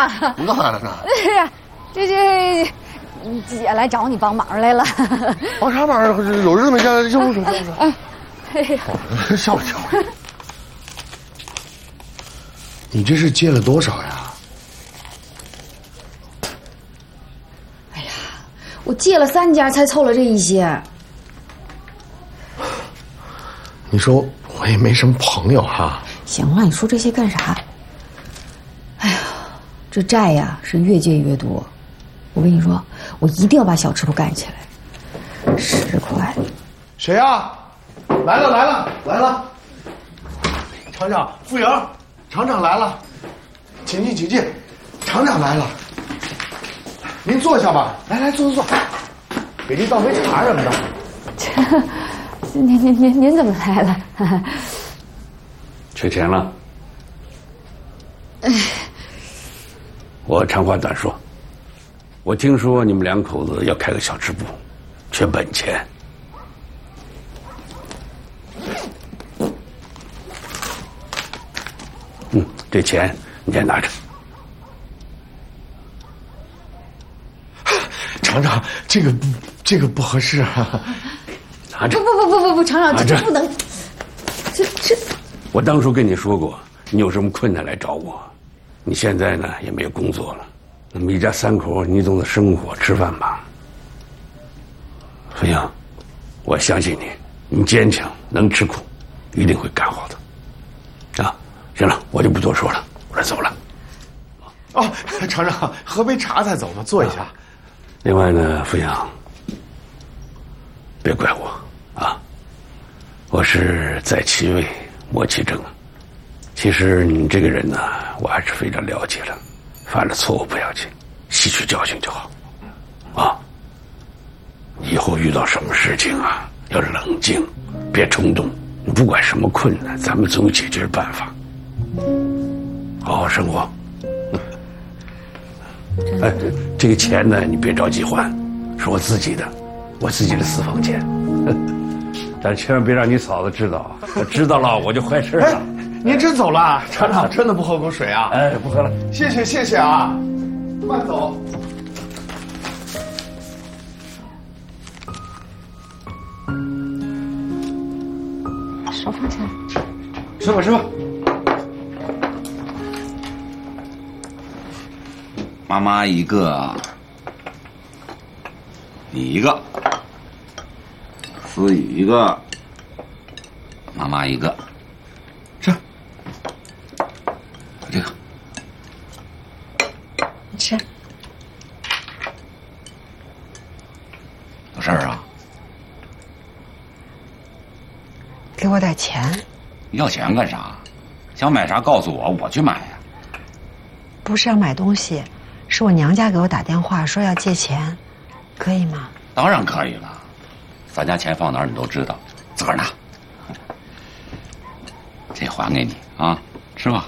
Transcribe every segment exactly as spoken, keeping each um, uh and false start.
啊！ 你干啥来呢？ 哎呀，这这姐来找你帮忙来了。 帮啥忙？有日子没见了，用不用？ 哎，哎呀， 笑笑。你这是借了多少呀？ 哎呀，我借了三家才凑了这一些。 你说我也没什么朋友哈。 行了，你说这些干啥？哎呀，这债呀是越借越多。我跟你说，我一定要把小吃铺盖起来。十块。 谁呀？来了来了来了！厂长，傅莹，厂长来了，请进请进，厂长来了。您坐下吧，来来坐坐坐，给您倒杯茶什么的。 您您您您怎么来了？ 缺钱了？哎，我长话短说，我听说你们两口子要开个小吃部，缺本钱。嗯，这钱你先拿着。 厂长，这个不这个不合适啊。 拿着。 不不不不不，厂长，这不能，这这。 我当初跟你说过，你有什么困难来找我。你现在呢也没有工作了，那么一家三口，你总得生活吃饭吧。飞扬，我相信你，你坚强，能吃苦，一定会干好的。啊，行了，我就不多说了，我这走了。 哦，厂长，喝杯茶再走吧，坐一下。啊、 另外呢，飞扬，别怪我啊，我是在其位莫其政。其实你这个人呢，我还是非常了解了，犯了错误不要紧，吸取教训就好。啊，以后遇到什么事情啊，要冷静，别冲动。不管什么困难，咱们总有解决办法。好好生活。哎，这个钱呢，你别着急还，是我自己的，我自己的私房钱。但千万别让你嫂子知道，知道了我就坏事了。 哎，您真走了？厂长真的不喝口水啊？ 哎，不喝了。 谢谢谢谢啊，慢走。 少放钱。 吃吧吃吧。 妈妈一个，你一个，思雨一个，妈妈一个，吃。这个， 你吃。 有事儿啊？ 给我点钱。 要钱干啥？想买啥告诉我，我去买呀。 不是要买东西，是我娘家给我打电话说要借钱，可以吗？ 当然可以了，咱家钱放哪儿你都知道，自个儿拿。这还给你啊，吃吧。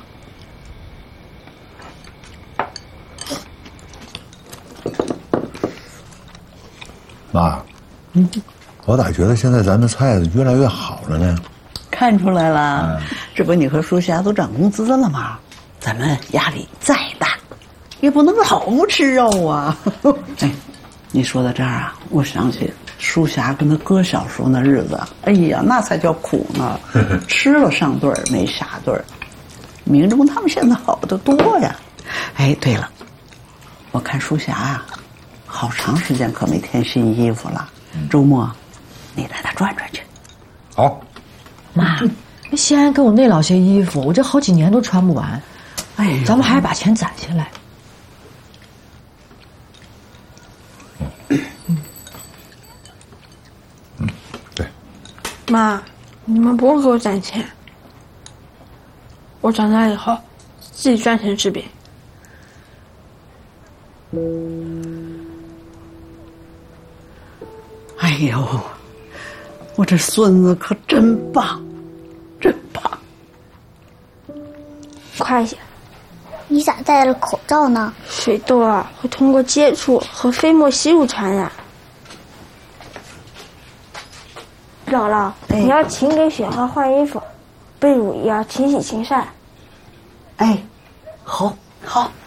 妈，嗯，我咋觉得现在咱们菜越来越好了呢？ 看出来了，嗯、这不你和叔霞都涨工资了吗？咱们压力再大，也不能老不吃肉啊。哎，你说到这儿啊，我想起叔霞跟他哥小时候那日子，哎呀，那才叫苦呢，吃了上顿没下顿。明中他们现在好得多呀。哎，对了，我看叔霞啊，好长时间可没添新衣服了。嗯、周末你带她转转去。 好。 妈，那西安给我那老些衣服，我这好几年都穿不完。哎，咱们还是把钱攒下来。 嗯，嗯，对。 妈，你们不用给我攒钱，我长大以后自己赚钱治病。 哎呦，我这孙子可真棒，真棒！ 快些！ 你咋戴了口罩呢？ 水痘啊，会通过接触和飞沫吸入传染。姥姥，哎、你要勤给雪花换衣服，被褥也要勤洗勤晒。 哎，好，好。